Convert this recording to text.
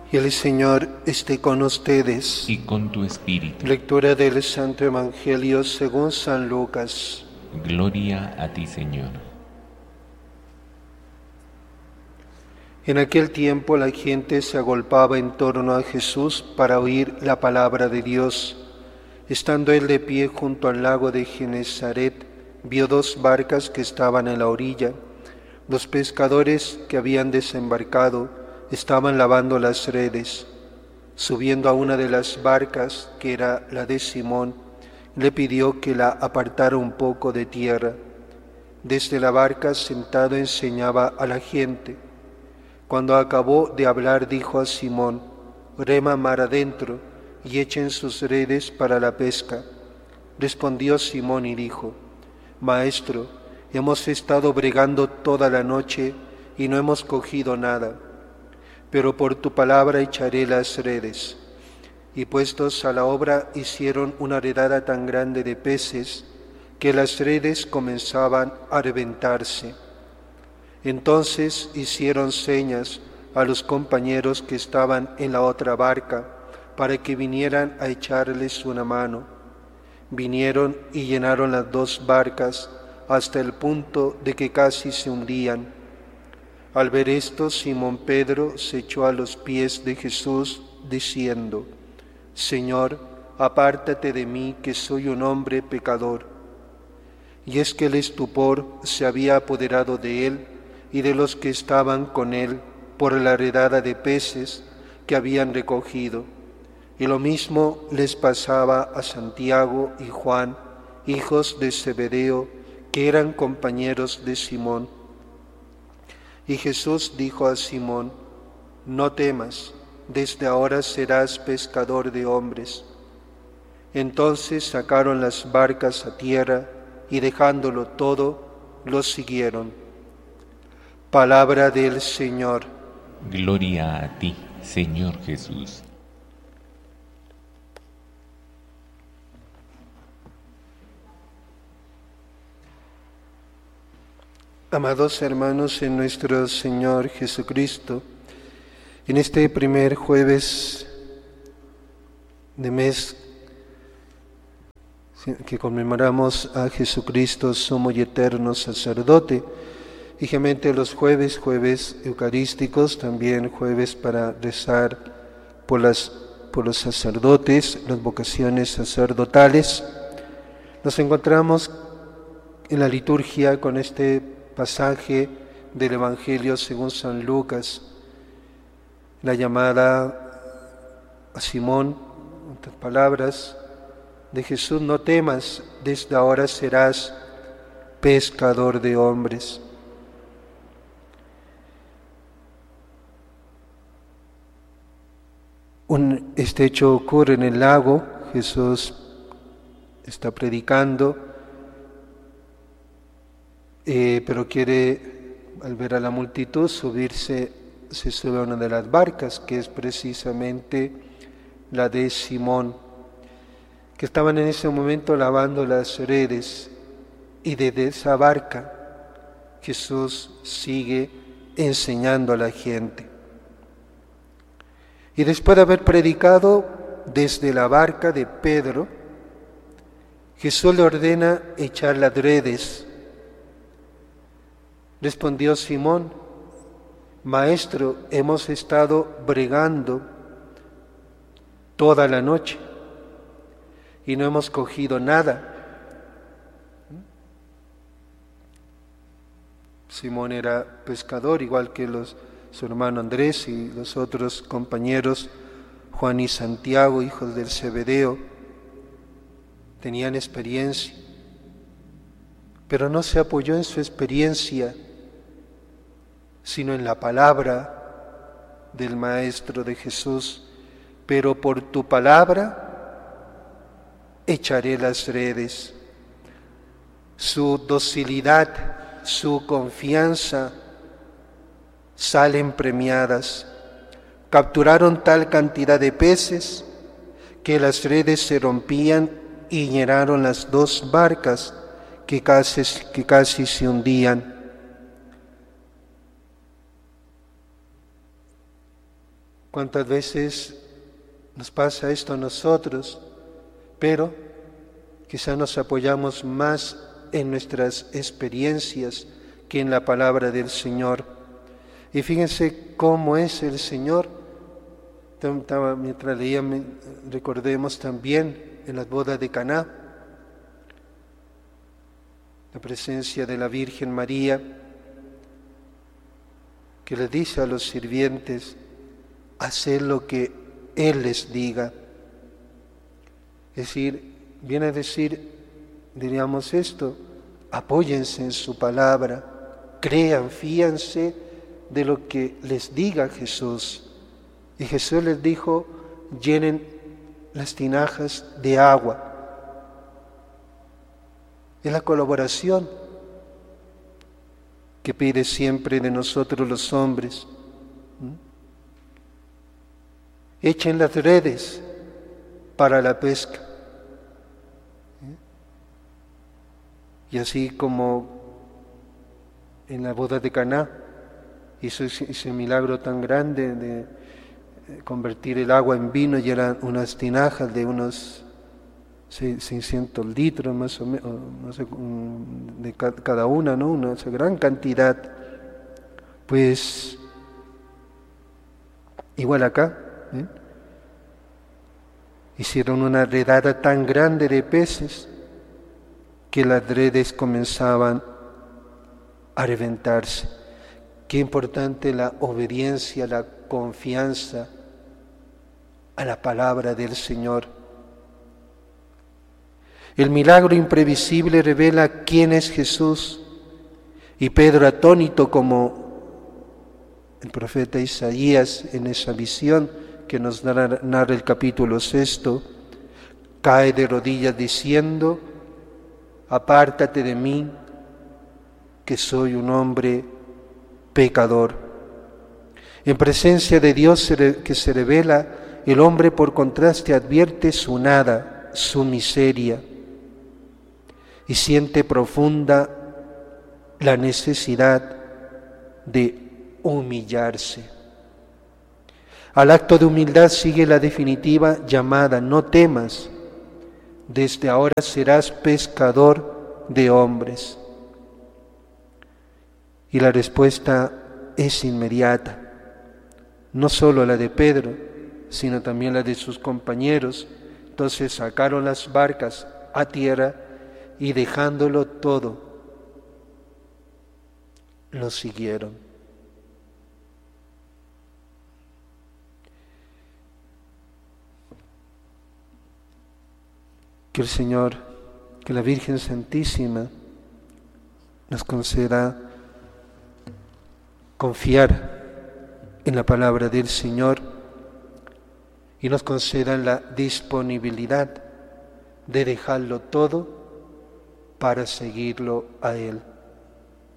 Y el Señor esté con ustedes. Y con tu espíritu. Lectura del Santo Evangelio según San Lucas. Gloria a ti, Señor. En aquel tiempo la gente se agolpaba en torno a Jesús para oír la palabra de Dios. Estando él de pie junto al lago de Genesaret, vio dos barcas que estaban en la orilla. Los pescadores que habían desembarcado estaban lavando las redes. Subiendo a una de las barcas, que era la de Simón, le pidió que la apartara un poco de tierra. Desde la barca sentado enseñaba a la gente. Cuando acabó de hablar dijo a Simón: «Rema mar adentro y echen sus redes para la pesca». Respondió Simón y dijo: «Maestro, hemos estado bregando toda la noche y no hemos cogido nada, pero por tu palabra echaré las redes». Y puestos a la obra hicieron una redada tan grande de peces que las redes comenzaban a reventarse. Entonces hicieron señas a los compañeros que estaban en la otra barca para que vinieran a echarles una mano. Vinieron y llenaron las dos barcas hasta el punto de que casi se hundían. Al ver esto, Simón Pedro se echó a los pies de Jesús diciendo: «Señor, apártate de mí, que soy un hombre pecador». Y es que el estupor se había apoderado de él y de los que estaban con él por la redada de peces que habían recogido. Y lo mismo les pasaba a Santiago y Juan, hijos de Zebedeo, que eran compañeros de Simón. Y Jesús dijo a Simón: «No temas, desde ahora serás pescador de hombres». Entonces sacaron las barcas a tierra y dejándolo todo, los siguieron. Palabra del Señor. Gloria a ti, Señor Jesús. Amados hermanos en nuestro Señor Jesucristo, en este primer jueves de mes que conmemoramos a Jesucristo, sumo y eterno sacerdote, hijamente los jueves eucarísticos, también jueves para rezar por los sacerdotes, las vocaciones sacerdotales, nos encontramos en la liturgia con este pasaje del Evangelio según San Lucas, la llamada a Simón, estas palabras de Jesús: «No temas, desde ahora serás pescador de hombres». Este hecho ocurre en el lago. Jesús está predicando, pero quiere, al ver a la multitud, se sube a una de las barcas, que es precisamente la de Simón, que estaban en ese momento lavando las redes, y desde esa barca Jesús sigue enseñando a la gente. Y después de haber predicado desde la barca de Pedro, Jesús le ordena echar las redes. Respondió Simón: «Maestro, hemos estado bregando toda la noche y no hemos cogido nada». Simón era pescador, igual que su hermano Andrés y los otros compañeros, Juan y Santiago, hijos del Zebedeo. Tenían experiencia, pero no se apoyó en su experiencia, sino en la palabra del Maestro, de Jesús: «Pero por tu palabra echaré las redes». Su docilidad, su confianza salen premiadas. Capturaron tal cantidad de peces que las redes se rompían y llenaron las dos barcas que casi se hundían. ¿Cuántas veces nos pasa esto a nosotros? Pero quizá nos apoyamos más en nuestras experiencias que en la palabra del Señor. Y fíjense cómo es el Señor. Mientras leía, recordemos también en las bodas de Caná, la presencia de la Virgen María, que les dice a los sirvientes, haced lo que Él les diga. Es decir, viene a decir, diríamos esto, apóyense en su palabra, crean, fíanse de lo que les diga Jesús. Y Jesús les dijo, llenen las tinajas de agua. Es la colaboración que pide siempre de nosotros los hombres. Echen las redes para la pesca. Y así como en la boda de Caná hizo ese milagro tan grande de convertir el agua en vino, y eran unas tinajas de unos 600 litros más o menos, no sé, de cada una, ¿no? Una gran cantidad. Pues igual acá, hicieron una redada tan grande de peces que las redes comenzaban a reventarse. Qué importante la obediencia, la confianza a la palabra del Señor. El milagro imprevisible revela quién es Jesús, y Pedro, atónito como el profeta Isaías en esa visión que nos narra el capítulo 6, cae de rodillas diciendo, apártate de mí, que soy un hombre pecador. En presencia de Dios que se revela, el hombre por contraste advierte su nada, su miseria, y siente profunda la necesidad de humillarse. Al acto de humildad sigue la definitiva llamada, no temas, desde ahora serás pescador de hombres. Y la respuesta es inmediata, no solo la de Pedro, sino también la de sus compañeros. Entonces sacaron las barcas a tierra y dejándolo todo, lo siguieron. Que el Señor, que la Virgen Santísima nos conceda confiar en la palabra del Señor y nos conceda la disponibilidad de dejarlo todo para seguirlo a Él.